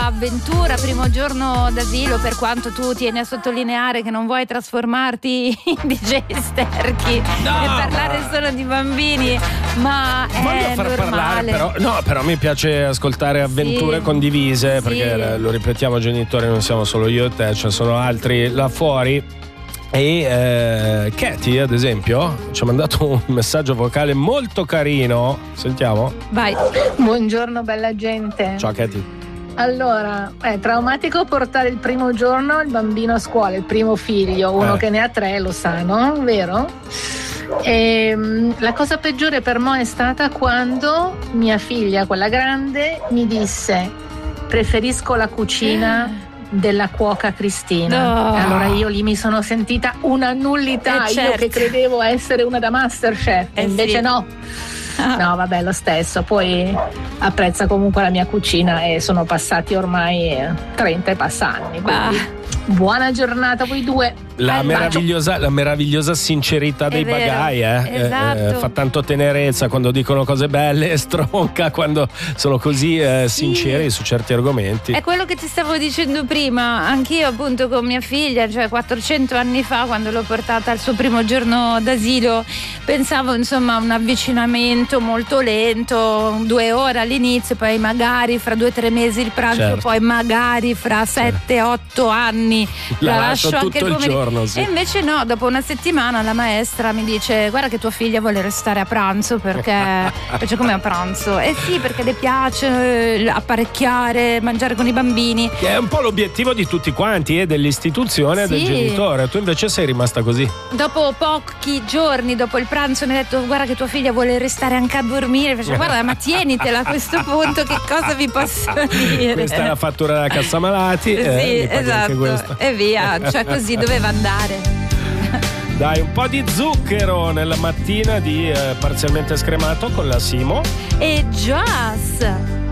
avventura, primo giorno d'asilo, per quanto tu tieni a sottolineare che non vuoi trasformarti in DJ Sterchi e parlare solo di bambini, ma è normale. Però mi piace ascoltare avventure condivise, perché lo ripetiamo, genitori non siamo solo io e te, ce ne sono altri là fuori. E Katy, ad esempio, ci ha mandato un messaggio vocale molto carino. Sentiamo. Vai. Buongiorno bella gente. Ciao Katy. Allora, è traumatico portare il primo giorno il bambino a scuola, il primo figlio, uno che ne ha 3 lo sa, no? Vero? E la cosa peggiore per me è stata quando mia figlia, quella grande, mi disse: preferisco la cucina della cuoca Cristina. Allora io lì mi sono sentita una nullità, io che credevo essere una da Masterchef, invece no. No, vabbè, lo stesso. Poi apprezza comunque la mia cucina e sono passati ormai 30 e passa anni. Buona giornata voi due. La meravigliosa sincerità dei bagai, esatto. Fa tanto tenerezza quando dicono cose belle e stronca quando sono così sinceri su certi argomenti. È quello che ti stavo dicendo prima, anch'io appunto con mia figlia, cioè 400 anni fa, quando l'ho portata al suo primo giorno d'asilo, pensavo insomma a un avvicinamento molto lento, 2 ore all'inizio, poi magari fra 2-3 mesi il pranzo, poi magari fra 7-8 anni la lascio anche il pomeriggio. Sì. E invece no, dopo una settimana la maestra mi dice: guarda che tua figlia vuole restare a pranzo perché invece come a pranzo? Sì, perché le piace apparecchiare, mangiare con i bambini. Che è un po' l'obiettivo di tutti quanti, dell'istituzione e del genitore. Tu invece sei rimasta così. Dopo pochi giorni dopo il pranzo mi ha detto: guarda che tua figlia vuole restare anche a dormire. Faccio: guarda, ma tienitela a questo punto, che cosa vi posso dire? Questa è la fattura della cassa malati. Sì, esatto. E via, cioè così doveva andare. Dai, un po' di zucchero nella mattina di parzialmente scremato con la Simo e Joss.